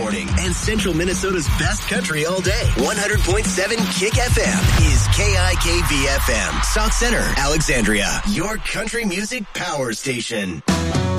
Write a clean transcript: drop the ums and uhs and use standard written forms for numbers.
morning and Central Minnesota's best country all day. 100.7 Kick FM is KIKV FM. South Center, Alexandria, your country music power station.